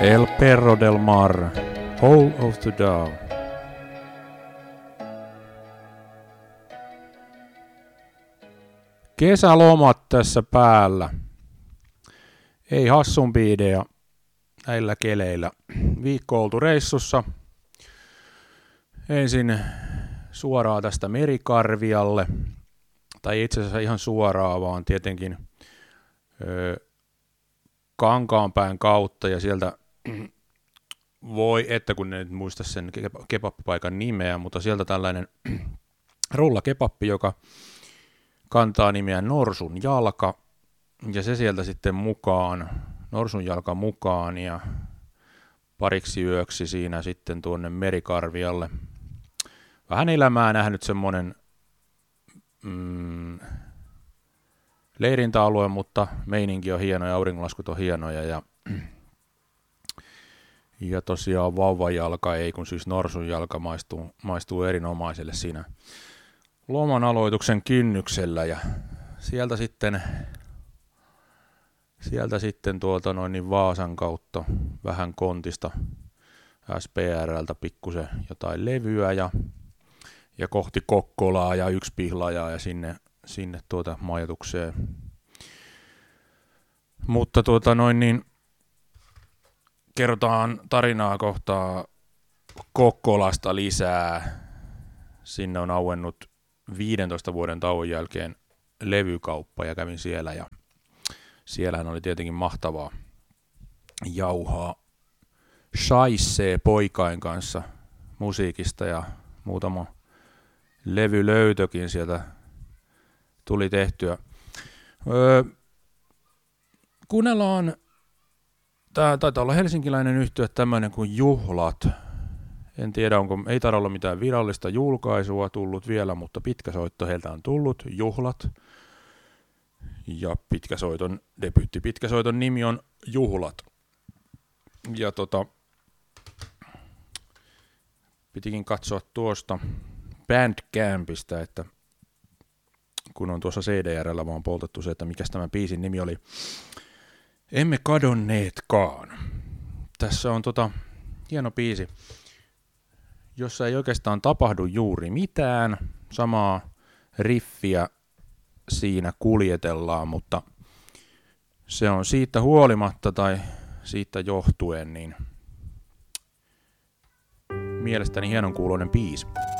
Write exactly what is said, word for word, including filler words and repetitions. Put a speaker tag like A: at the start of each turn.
A: El Perro del Mar, Hole of the Dove. Kesälomat tässä päällä. Ei hassumpi idea näillä keleillä. Viikko oltu reissussa. Ensin suoraan tästä Merikarvialle. Tai itse asiassa ihan suoraan, vaan tietenkin ö, Kankaanpään kautta. Ja sieltä voi, että kun en muista sen kebappipaikan nimeä, mutta sieltä tällainen rullakebappi, joka kantaa nimeä Norsun jalka, ja se sieltä sitten mukaan, Norsun jalka mukaan, ja pariksi yöksi siinä sitten tuonne Merikarvialle. Vähän elämää nähnyt semmoinen mm, leirintäalue, mutta meininki on hieno ja auringonlaskut on hienoja, ja, ja tosiaan vauvajalka ei, kun siis Norsun jalka maistuu, maistuu erinomaiselle siinä loman aloituksen kynnyksellä, ja sieltä sitten sieltä sitten tuolta noin niin Vaasan kautta vähän kontista S P R:ltä pikkusen jotain levyä ja, ja kohti Kokkolaa ja yksi pihlajaa ja sinne, sinne tuota majoitukseen. Mutta tuota noin niin kerrotaan tarinaa kohtaa Kokkolasta lisää. Sinne on auennut viidentoista vuoden tauon jälkeen levykauppa ja kävin siellä, ja siellähän oli tietenkin mahtavaa jauhaa shaissee poikain kanssa musiikista, ja muutama levylöytökin sieltä tuli tehtyä. Öö, kuunnellaan, tää taitaa olla helsinkiläinen yhtye tämmöinen kuin Juhlat. En tiedä, onko, ei taida olla mitään virallista julkaisua tullut vielä, mutta pitkä soitto heiltä on tullut, Juhlat. Ja pitkäsoiton, debyytti pitkäsoiton nimi on Juhlat. Ja tota, pitikin katsoa tuosta Bandcampista, että kun on tuossa C D R:llä vaan poltettu se, että mikäs tämä biisin nimi oli. Emme kadonneetkaan. Tässä on tota hieno biisi, jossa ei oikeastaan tapahdu juuri mitään. Samaa riffiä siinä kuljetellaan, mutta se on siitä huolimatta tai siitä johtuen niin mielestäni hienon kuuloinen biisi.